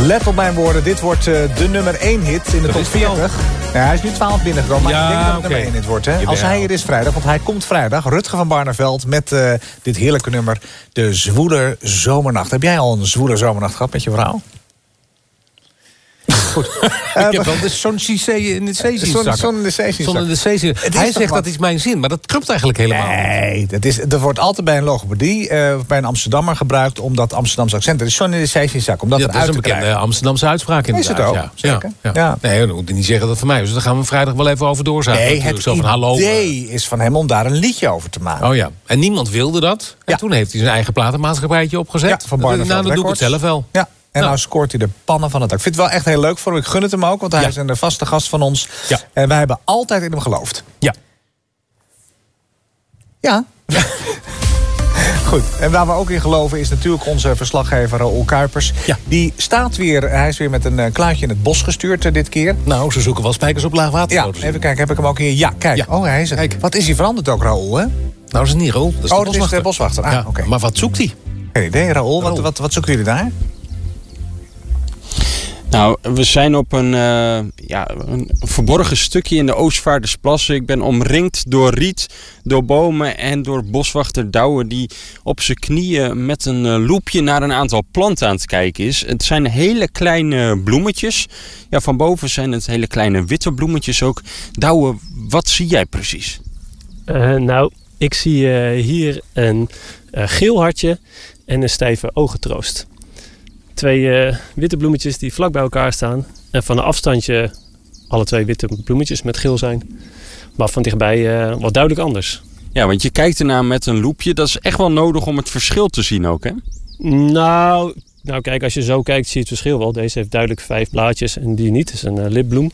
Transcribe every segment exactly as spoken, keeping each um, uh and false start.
Let op mijn woorden, dit wordt uh, de nummer één hit in de top veertig. Ja, hij is nu twaalf binnengekomen, maar ja, ik denk dat het okay. nummer één hit wordt. Hè? Als hij hier is vrijdag, want hij komt vrijdag. Rutger van Barneveld met uh, dit heerlijke nummer, De Zwoele Zomernacht. Heb jij al een zwoele zomernacht gehad met je vrouw? Goed. Uh, ik heb wel dus zo'n C C in de C C Zo'n zo in de C C Zon in de C C. Hij zegt dat is mijn zin, maar dat klopt eigenlijk helemaal niet. Nee, dat, is, dat wordt altijd bij een logopedie, uh, bij een Amsterdammer gebruikt, omdat Amsterdamse accent. Het is zo'n in de C C-zak. Ja, dat is een bekende Amsterdamse uitspraak inderdaad. Is het ook? Ja, zeker. Ja, ja. Ja. Nee, dan moet je niet zeggen dat het van mij is. Dus daar gaan we vrijdag wel even over doorzaken. Nee, het zo van, hallo, idee is van hem om daar een liedje over te maken. Oh ja, en niemand wilde dat. En ja. toen heeft hij zijn eigen platenmaatschappijtje opgezet. Ja, van Barneveld Nou, dan doe ik het zelf wel. Ja. En nou. nou scoort hij de pannen van het dak. Ik vind het wel echt heel leuk voor hem. Ik gun het hem ook, want hij ja. is een vaste gast van ons. Ja. En wij hebben altijd in hem geloofd. Ja. Ja. Goed. En waar we ook in geloven is natuurlijk onze verslaggever Raoul Kuipers. Ja. Die staat weer, hij is weer met een uh, kluitje in het bos gestuurd uh, dit keer. Nou, ze zoeken wel spijkers op laag water. Ja, even kijken, heb ik hem ook hier? Ja, kijk. Ja. Oh, hij is het. Wat is hij veranderd ook, Raoul, hè? Nou, dat is niet Raoul. Dat is oh, de dat is de boswachter. Ah, ja. oké. Okay. Maar wat zoekt hij? Geen idee, Raoul. Wat, wat, wat zoeken jullie daar? Nou, we zijn op een, uh, ja, een verborgen stukje in de Oostvaardersplassen. Ik ben omringd door riet, door bomen en door boswachter Douwe, die op zijn knieën met een uh, loepje naar een aantal planten aan het kijken is. Het zijn hele kleine bloemetjes. Ja, van boven zijn het hele kleine witte bloemetjes ook. Douwe, wat zie jij precies? Uh, nou, ik zie uh, hier een uh, geel hartje en een stijve ogentroost. Twee uh, witte bloemetjes die vlak bij elkaar staan. En van een afstandje alle twee witte bloemetjes met geel zijn. Maar van dichtbij uh, wat duidelijk anders. Ja, want je kijkt ernaar met een loepje. Dat is echt wel nodig om het verschil te zien ook, hè? Nou, nou kijk, als je zo kijkt zie je het verschil wel. Deze heeft duidelijk vijf blaadjes en die niet. Dat is een uh, lipbloem.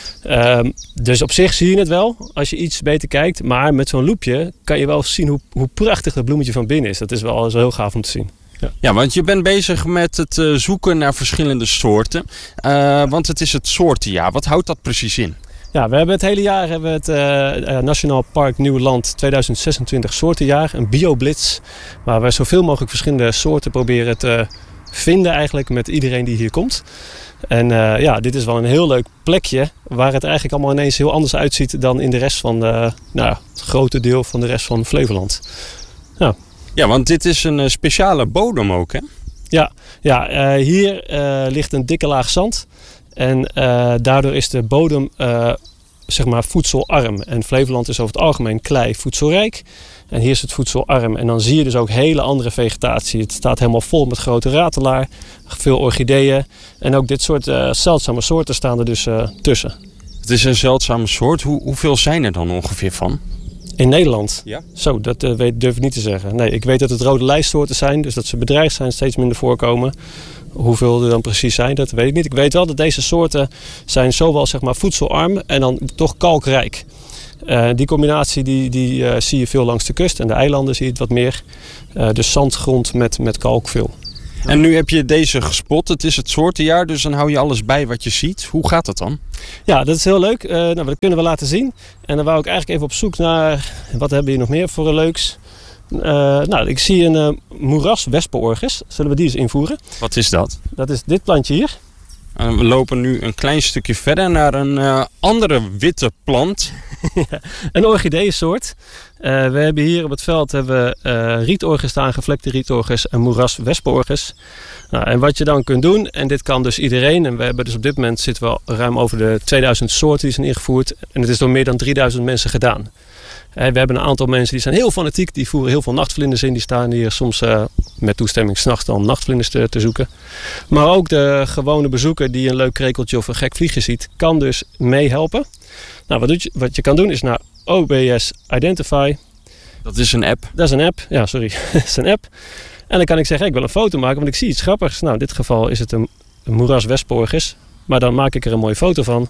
Um, dus op zich zie je het wel als je iets beter kijkt. Maar met zo'n loepje kan je wel zien hoe, hoe prachtig dat bloemetje van binnen is. Dat is wel zo heel gaaf om te zien. Ja. ja, want je bent bezig met het uh, zoeken naar verschillende soorten. Uh, want het is het soortenjaar. Wat houdt dat precies in? Ja, we hebben het hele jaar hebben we het uh, Nationaal Park Nieuweland tweeduizend zesentwintig soortenjaar. Een bioblitz. Waar we zoveel mogelijk verschillende soorten proberen te vinden eigenlijk met iedereen die hier komt. En uh, ja, dit is wel een heel leuk plekje waar het eigenlijk allemaal ineens heel anders uitziet dan in de rest van de, nou, het grote deel van de rest van Flevoland. Nou. Ja, want dit is een uh, speciale bodem ook, hè? Ja, ja uh, hier uh, ligt een dikke laag zand. En uh, daardoor is de bodem uh, zeg maar voedselarm. En Flevoland is over het algemeen klei voedselrijk. En hier is het voedselarm. En dan zie je dus ook hele andere vegetatie. Het staat helemaal vol met grote ratelaar. Veel orchideeën. En ook dit soort uh, zeldzame soorten staan er dus uh, tussen. Het is een zeldzame soort. Hoe, hoeveel zijn er dan ongeveer van? In Nederland? Ja. Zo, dat uh, weet, durf ik niet te zeggen. Nee, ik weet dat het rode lijstsoorten zijn. Dus dat ze bedreigd zijn, steeds minder voorkomen. Hoeveel er dan precies zijn, dat weet ik niet. Ik weet wel dat deze soorten zijn zowel zeg maar, voedselarm en dan toch kalkrijk. Uh, die combinatie die, die, uh, zie je veel langs de kust. En de eilanden zie je het wat meer. Uh, dus zandgrond met, met kalk veel. En nu heb je deze gespot. Het is het soortenjaar, dus dan hou je alles bij wat je ziet. Hoe gaat dat dan? Ja, dat is heel leuk. Uh, nou, dat kunnen we laten zien. En dan wou ik eigenlijk even op zoek naar... Wat hebben we hier nog meer voor een leuks? Uh, nou, ik zie een uh, moeraswespenorchis. Zullen we die eens invoeren? Wat is dat? Dat is dit plantje hier. Uh, we lopen nu een klein stukje verder naar een uh, andere witte plant. Ja, een orchideeënsoort. Uh, we hebben hier op het veld hebben we, uh, rietorchis staan, gevlekte rietorchis en moeraswespenorchis. Nou, en wat je dan kunt doen, en dit kan dus iedereen, en we hebben dus op dit moment zitten we ruim over de tweeduizend soorten die zijn ingevoerd. En het is door meer dan drieduizend mensen gedaan. Uh, we hebben een aantal mensen die zijn heel fanatiek, die voeren heel veel nachtvlinders in. Die staan hier soms uh, met toestemming 's nachts dan nachtvlinders te, te zoeken. Maar ook de gewone bezoeker die een leuk krekeltje of een gek vliegje ziet, kan dus meehelpen. Nou, wat, doet je, wat je kan doen is naar O B S Identify. Dat is een app? Dat is een app, ja sorry, dat is een app. En dan kan ik zeggen, ik wil een foto maken, want ik zie iets grappigs. Nou, in dit geval is het een, een moeraswespenorchis. Maar dan maak ik er een mooie foto van.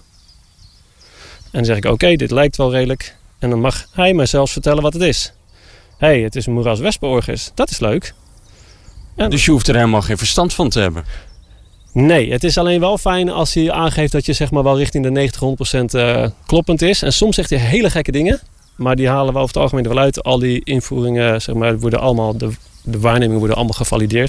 En dan zeg ik, oké, okay, dit lijkt wel redelijk. En dan mag hij mij zelfs vertellen wat het is. Hé, hey, het is een moeraswespenorchis. Dat is leuk. En dus je hoeft er helemaal geen verstand van te hebben? Nee, het is alleen wel fijn als hij aangeeft dat je zeg maar wel richting de negentig, honderd procent uh, kloppend is. En soms zegt hij hele gekke dingen. Maar die halen we over het algemeen er wel uit. Al die invoeringen, zeg maar, worden allemaal, de, de waarnemingen worden allemaal gevalideerd.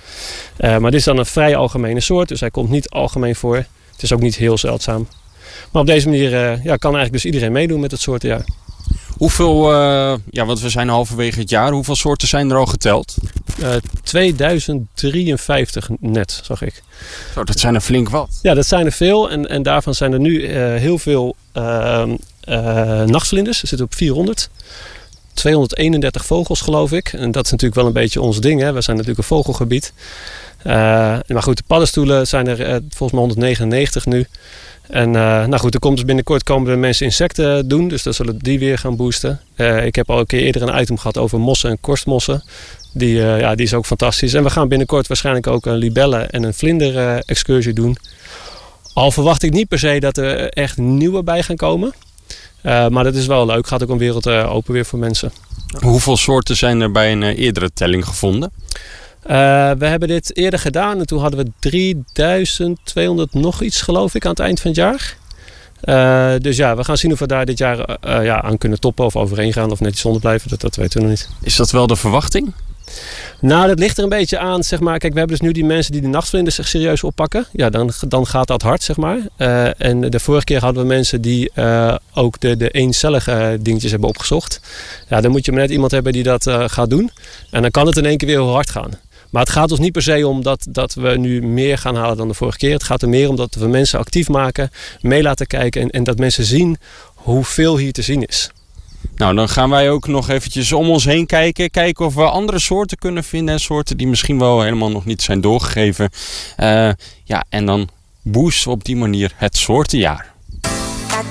Uh, maar dit is dan een vrij algemene soort, dus hij komt niet algemeen voor. Het is ook niet heel zeldzaam. Maar op deze manier uh, ja, kan eigenlijk dus iedereen meedoen met het soortenjaar. Hoeveel, uh, ja, want we zijn halverwege het jaar, hoeveel soorten zijn er al geteld? Uh, tweeduizend drieënvijftig net, zag ik. Zo, dat zijn er flink wat. Ja, dat zijn er veel en, en daarvan zijn er nu uh, heel veel uh, uh, nachtvlinders. Er zitten op vierhonderd. tweehonderdeenendertig vogels, geloof ik. En dat is natuurlijk wel een beetje ons ding, hè. We zijn natuurlijk een vogelgebied. Uh, maar goed, de paddenstoelen zijn er uh, volgens mij honderdnegenennegentig nu. En uh, nou goed, er komt dus binnenkort komen er mensen insecten doen. Dus dan zullen die weer gaan boosten. Uh, ik heb al een keer eerder een item gehad over mossen en korstmossen. Die, uh, ja, die is ook fantastisch. En we gaan binnenkort waarschijnlijk ook een libellen en een vlinder uh, excursie doen. Al verwacht ik niet per se dat er echt nieuwe bij gaan komen. Uh, maar dat is wel leuk. Gaat ook een wereld uh, open weer voor mensen. Hoeveel soorten zijn er bij een uh, eerdere telling gevonden? Uh, we hebben dit eerder gedaan en toen hadden we drieduizend tweehonderd nog iets, geloof ik, aan het eind van het jaar. Uh, dus ja, we gaan zien of we daar dit jaar uh, ja, aan kunnen toppen of overheen gaan of netjes onder blijven. Dat, dat weten we nog niet. Is dat wel de verwachting? Nou, dat ligt er een beetje aan, zeg maar. Kijk, we hebben dus nu die mensen die de nachtvlinders zich serieus oppakken. Ja, dan, dan gaat dat hard, zeg maar. Uh, en de vorige keer hadden we mensen die uh, ook de, de eencellige dingetjes hebben opgezocht. Ja, dan moet je maar net iemand hebben die dat uh, gaat doen. En dan kan het in één keer weer heel hard gaan. Maar het gaat ons niet per se om dat, dat we nu meer gaan halen dan de vorige keer. Het gaat er meer om dat we mensen actief maken, mee laten kijken en, en dat mensen zien hoeveel hier te zien is. Nou, dan gaan wij ook nog eventjes om ons heen kijken. Kijken of we andere soorten kunnen vinden. En soorten die misschien wel helemaal nog niet zijn doorgegeven. Uh, ja, en dan boosten we op die manier het soortenjaar.